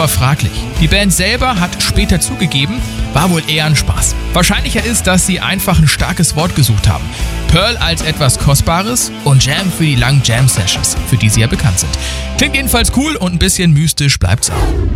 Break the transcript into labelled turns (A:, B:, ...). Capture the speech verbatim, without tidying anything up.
A: aber fraglich. Die Band selber hat später zugegeben, war wohl eher ein Spaß. Wahrscheinlicher ist, dass sie einfach ein starkes Wort gesucht haben. Pearl als etwas Kostbares und Jam für die langen Jam-Sessions, für die sie ja bekannt sind. Klingt jedenfalls cool und ein bisschen mystisch bleibt's auch.